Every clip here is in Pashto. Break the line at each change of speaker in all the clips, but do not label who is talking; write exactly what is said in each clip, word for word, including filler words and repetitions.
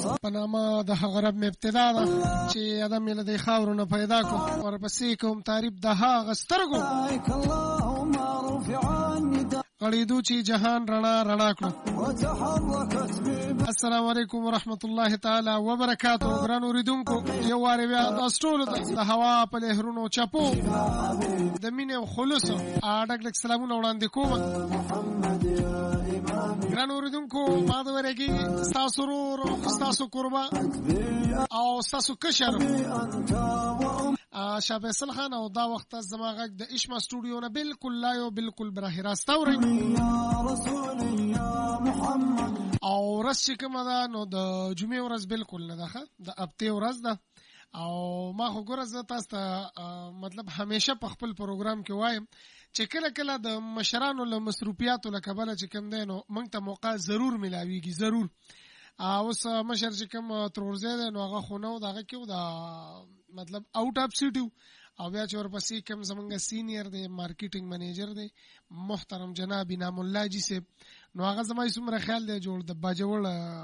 په نامه د هغه رب مې ابتدا ده چې ادم یې له دې خاورو نه پیدا کړو، ورپسې کوم تعریف د هغه سترګو غړېدو چې جهان رڼا رڼا کړو. السلام علیکم ورحمت الله تعالی وبرکاتو. ګران اوریدونکو، یو وارې بیا تاسو ټولو ته د هوا په لهرونو چپو د مینې او خلوص ډک ډک سلامونه وړاندې کوم. ګران اوریدونکو، ما د ورګي ستاسو ورور، ستاسو قربا او ستاسو کشر شاه فیصل خان، او دا وخت زما غږ د اشما سټوډیو نه بالکل لایو بالکل براه راست اوري. او ورځ چې کومه ده نو د جمعې ورځ بالکل نه ده، د هفتې ورځ ده. او ما خو ګوره زه تاسو ته مطلب همیشه په خپل پروګرام کې وایم چې کله کله د مشرانو له مصروفیاتو له کبله چې کوم دی نو موږ ته موقع ضرور ملاویږي، ضرور. اوس مشر چې کوم ترورزی دی نو هغه خو نه و، د هغه کې و د مطلب آؤٹ آف سیټي، او بیا چې ورپسې کوم زمونږ سینیر دی مارکیټینګ منیجر دی محترم جناب انعام الله جی صاحب، نو هغه زما څومره خیال دی جوړ د باجوړ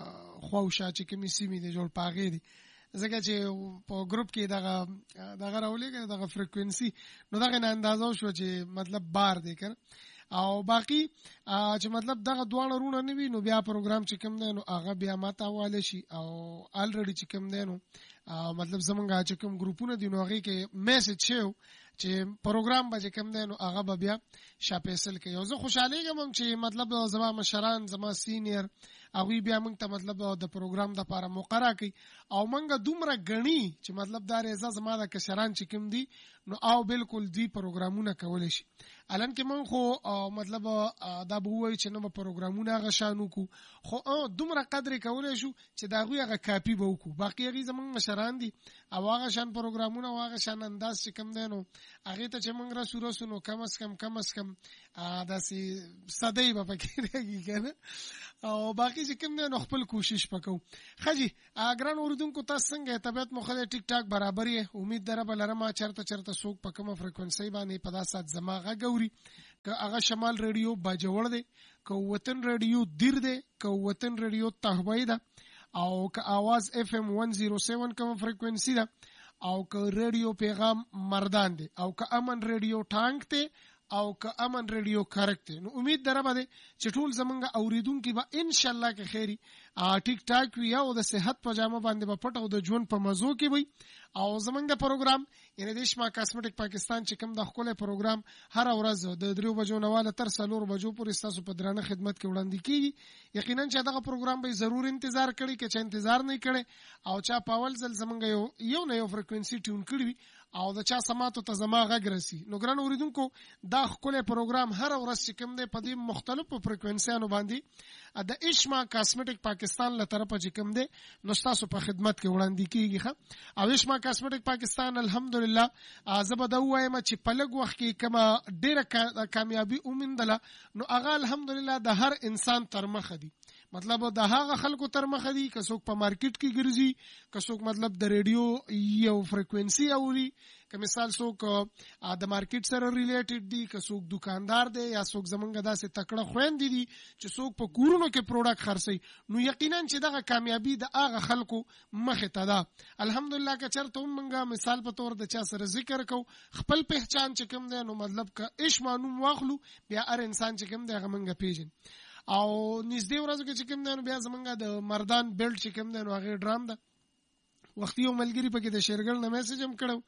خواوشا چې کومې سیمې دی جوړ پاغې دی، ځکه چې په ګروپ کې دغه دغه راولېږي دغه فریکوینسي، نو دغه نه اندازه شو چې مطلب بار دی کنه. او باقی چې مطلب دغه دواړه رونه نه وي نو بیا پروګرام چې کوم دی نو هغه بیا ماته حواله شي، او الریډي چې کوم دی نو مطلب زمونږ چې کوم ګروپونه دي نو هغې کې میسج شوی چې پروګرام به چې کوم دی نو هغه به بیا شاه فیصل کوي. او زه خوشحالېږم چې مطلب زما مشران، زما سینیر، هغوی بیا موږ ته مطلب د پروګرام دپاره مقرره کوي، او موږ دومره ګڼي چې مطلب دا رضا زما د کشران چې کوم دي نو او بالکل دوی پروګرامونه کولی شي. الان کې موږ خو مطلب دا به ووایو چې نه به پروګرامونه هغه شان وکړو، خو دومره قدر یې کولی شو چې د هغوی هغه کاپي به وکړو. باقي هغې زموږ مشران دي او هغه شان پروګرامونه او هغه شان انداز چې کوم دی نو هغې ته چې موږ رسو رسو نو کم از کم کم از کم داسې صدۍ به پکې راځي که نه، او باقي چې کوم دی نو خپل کوشش پکو. ښه جي ګران اورېدونکو، تاسو څنګه طبیعت مو ښه دی؟ ټیک ټاک برابر یې؟ امید ده ربه لرمه چېرته چېرته څوک په کومه فریکونسۍ باندې په دا ساعت زما غږ اوري، که هغه شمال ریډیو باجوړ دی، که وطن ریډیو دیر دی، که وطن ریډیو تهوی ده، او که آواز اف ام ون زیرو سیون کومه فریکونسي ده، او که ریډیو پیغام مردان دی، او که امن ریډیو ټانک دی، او که امن ریډیو کرک دی. نو امید در به دی چې ټول زمونږ اوریدونکي به ان شاء الله کې خیری ټیک ټاک وي، او د صحت په جامه باندې به پټ او د ژوند په مزو کې وي. او زمونږ د پروګرام یعنی د اشما کاسمیټک پاکستان چې کوم د ښکلی پروګرام هر ورځ د دریو بجو نه واله تر څلور بجو پورې ستاسو په درانه خدمت کې وړاندې کېږي. یقینا چې دغه پروګرام به ضرور انتظار کړي، که چا انتظار نه کړي او چا په اول ځل زمونږ یو یو نه یو فریکوینسي ټیون کړي وي او د چا سماعتو ته زما غږ رسي، نو ګران اورېدونکو دا ښکلی پروګرام هر ورځ چې کوم دی په دې مختلفو فریکوینسیانو باندې د اشما کاسمیټک پاکستان له طرفه چې کوم دی نو ستاسو په خدمت کې وړاندې کېږي. ښه، او اشما کاسمیټک پاکستان الحمدلله زه به دا ووایم چې په لږ وخت کې کومه ډېره کامیابي وموندله نو هغه الحمدلله د هر انسان تر مخه دي، مطلب د هغه خلکو تر مخه دي که څوک په مارکیټ کې ګرځي، که څوک مطلب د ریډیو یو فریکوینسي اوري، که مثال څوک د مارکیټ سره ریلیټډ دي، که څوک دکاندار دی، یا څوک زمونږ داسې تکړه خویندې دي چې څوک په کورونو کې پروډکټ خرڅوي، نو یقینا چې دغه کامیابي د هغه خلکو مخې ته ده. الحمدلله که چېرته هم موږ مثال په طور د چا سره ذکر کوو خپل پهچان چې کوم دی نو مطلب که اشما نوم واخلو بیا هر انسان چې کوم دی هغه موږ پیژني. او نږدې ورځو کې چې کوم دی نو بیا زمونږ د مردان بیلټ چې کوم دی نو هغې ډرام ده. وختي یو ملګري پکې د شیرګل نه میسج هم کړی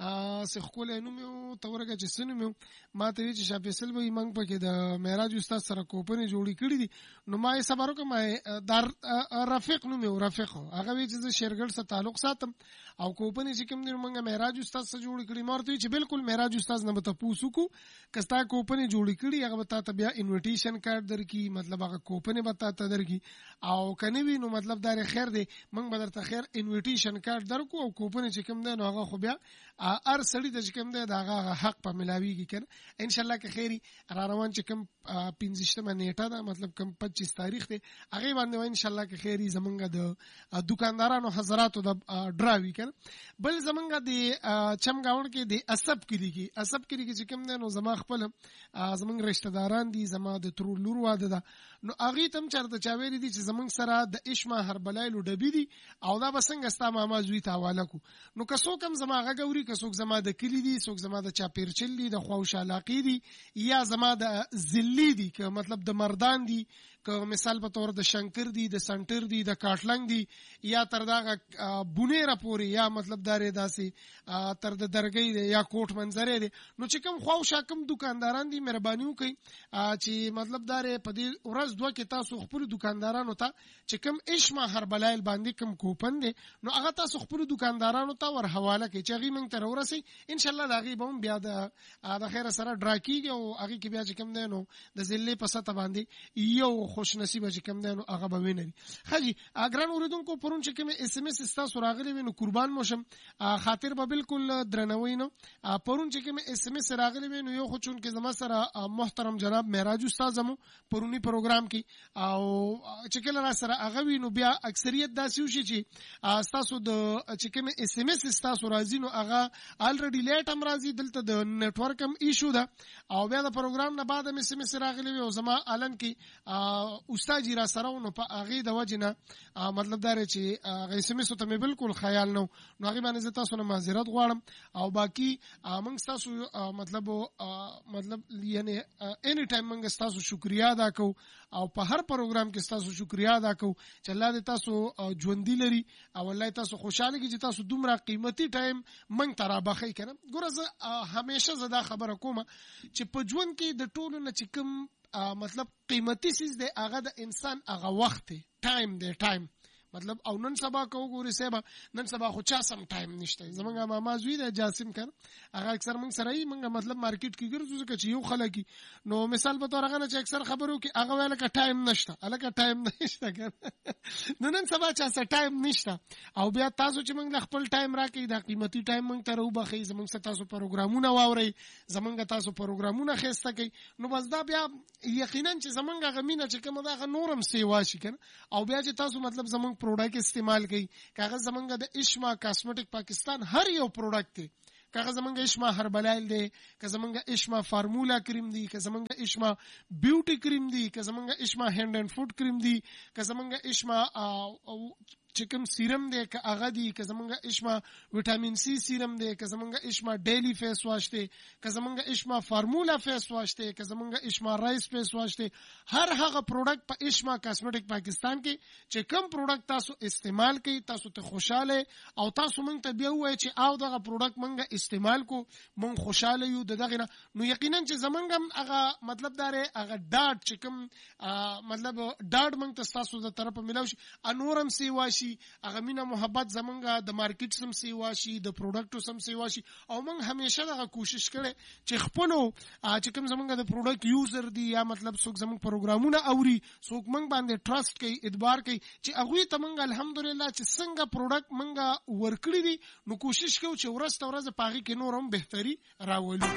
څه ښکلی نوم یې ته ورکړه چې څه نوم یې ما ته وایي چې شاه فیصل به موږ پکې د معراج استاد سره کوپنې جوړې کړي دي. نو ما یې صبر وکړه، ما یې دا رفیق نوم یې رفیق هغه وایي چې زه شیرګل سره تعلق ساتم او کوپنې چې کوم دي نو موږ معراج استاد سره جوړې کړي. ما ورته وایي چې بالکل معراج استاد نه به تپوس وکړو، که ستا کوپنې جوړې کړي هغه به تا ته بیا انویټیشن کارډ درکړي، مطلب هغه کوپنې به تا ته درکړي، او که نه وي نو مطلب دا خیر دی موږ به درته خیر انویټیشن کارډ درکړو او کوپنې چې کوم دی نو هغه خو بیا هر سړي ته چې کوم دی د هغه حق په ملاویږي کنه ان شاء الله که خیری را روان چې کوم پنځشتمه نیټه ده مطلب کوم پچیس تاریخ دی هغه باندې ان شاء الله که خیری زمونږ د دکاندارانو حضراتو د ډراوي کنه بل زمونږ د چمګاون کې د اسب کلی کې اسب کلی کې چې کوم دی نو زما خپل زمونږ رشتہ داران دي زما د ترور لور واده ده نو هغه تم چرته چا ویری دي چې زمونږ سره د اشما هربلایلو ډبی دي او دا بسنګ ستا ماما زوی ته حواله کو نو که څوک هم زما هغه ګوري که څوک زما د کلی دي څوک زما د چاپیرچل دي د خواوش علاقې دي یا زما د ذلی دي که مطلب د مردان دي که مثال په تور د شنکر دي د سنټر دي د کاټلنګ دي یا تر دغه بونیره پورې یا مطلب دارې داسې تر د درګۍ دی یا کوټ منظرې دی نو چې کوم خواوش کوم دکانداران دي مهرباني وکړي چې مطلب دارې په دې ورځ دوه کې تاسو خپل دکاندارانو ته چې کوم اشما هربلایل باندې کوم کوپن دی نو هغه تاسو خپل دکاندارانو ته ور حواله کړئ چې هغه موږ ته ورسي ان شاء الله دا غي به بیا د د خیر سره ډرا کیږي او هغه کې بیا چې کوم دی نو د ذلې په سطح باندې یو خوش نصیب چې کوم دی نو هغه به ویني خجی اګران اوریدونکو پرون چې کوم اس ام اس تاسو راغلي وینو قربان موشم خاطر به بالکل درنوي نو پرون چې کوم اس ام اس راغلي وینو یو خو چون کې زما سره محترم جناب معراج استاد مو پرونی پروګرام کې او چې کله را سره هغه وینو بیا اکثریت داسې وشي چې تاسو د چې کوم اس ام اس تاسو راځي نو هغه الریډي لیټ هم راځي دلته د نت ورک هم ایشو ده او بیا د پروګرام نه بعد هم اس ام اس راغلي وي او زما الان کې استاد جی را سره نو په هغه د وجنه مطلب دا چې هغه اس ام اس ته مې بالکل خیال نو نو هغه باندې تاسو نه معذرت غواړم او باقی موږ تاسو مطلب مطلب یعنی اني ټایم موږ تاسو شکریا ادا کوو او په هر پروګرام کې تاسو شکریا ادا کوو چې الله دې تاسو ژوندۍ لري او الله تاسو خوشاله کړي چې تاسو دومره قیمتي ټایم موږ ته را بخښئ کنه ګوره زه همیشه زدا خبره کوم چې په ژوند کې د ټولو نه چې کوم مطلب قیمتي سیز دی هغه د انسان هغه وخت دی ټایم دی ټایم مطلب او نن سبا کو ګوري سبا نن سبا خو چا سم ټایم نشته زمونږه ماما زوی د جاسم کړ هغه اکثر موږ سره یې موږ مطلب مارکیټ کې ګرځو چې یو خلک نو مثال په تور هغه چې اکثر خبرو کې هغه ویل ک ټایم نشته الکه ټایم نشته کړ نو نن سبا چا سره ټایم نشته او بیا تاسو چې موږ خپل ټایم راکې د قیمتي ټایم موږ ته وبخې زمونږ سره تاسو پروګرامونه واوري زمونږ تاسو پروګرامونه خسته کوي نو بس دا بیا یقینا چې زمونږ غمینه چې کوم دا نورم سیوا شي کنه او بیا چې تاسو مطلب زمونږ پروډکټ استعمال کوي کاغذ زمونږ د اشما کاسمیټک پاکستان هر یو پروډکټ دی کاغذ زمونږ اشما هربلایل دی که زمونږ اشما فارمولا کریم دی که زمونږ اشما بیوټي کریم دی که زمونږ اشما هند اینڈ فوډ کریم دی که زمونږ اشما چې کوم سیرم دی که هغه دی که زمونږ اشما وټامین سی سیرم دی که زمونږ اشما ډیلی فیس واش دی که زمونږ اشما فارمولا فیس واش دی که زمونږ اشما رایس فیس واش دی هر هغه پروډکټ په اشما کاسمیټک پاکستان کې چې کوم پروډکټ تاسو استعمال کوي تاسو ته خوشاله او تاسو مونږ ته بیا وایي چې او دغه پروډکټ مونږ استعمال کو مونږ خوشاله یو دغه نو یقینا چې زمونږ هغه مطلب دار هغه ډاټ چې کوم مطلب ډاټ مونږ ته تاسو د طرفه ملاوي انورم سی واشي هغه مینا محبت زمونږه د مارکیټ سم سیوا شي د پروډکټو سم سیوا شي او موږ همیشه دغه کوشش کړي چې خپل چې کوم زمونږه د پروډکټ یوزر دی یا مطلب څوک زمونږ پروګرامونه اوري څوک موږ باندې ټرست کوي اعتبار کوي چې هغه ته موږ الحمدلله چې څنګه پروډکټ موږ ورکړي دي نو کوشش کوو چې ورځ ورځ پاغي کې نورم بهتري راولو